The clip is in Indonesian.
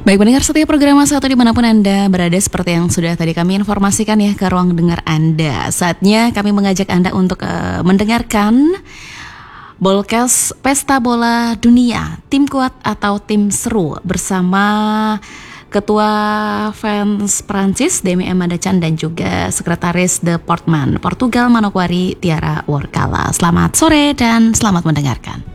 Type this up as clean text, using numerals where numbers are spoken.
Baik, pendengar setiap program satu dimanapun Anda berada, seperti yang sudah tadi kami informasikan ya ke ruang dengar Anda. Saatnya kami mengajak Anda untuk mendengarkan Bolkes Pesta Bola Dunia, tim kuat atau tim seru bersama Ketua Fans Prancis Demi Emadacan dan juga Sekretaris Departemen Portugal Manokwari Tiara Workala. Selamat sore dan selamat mendengarkan.